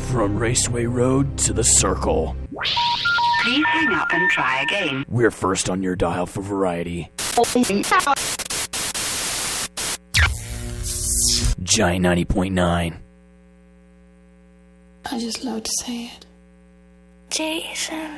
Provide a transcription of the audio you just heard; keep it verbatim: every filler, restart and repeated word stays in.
From Raceway Road to the Circle. Please hang up and try again. We're first on your dial for variety. Giant ninety point nine. I just love to say it. Jason.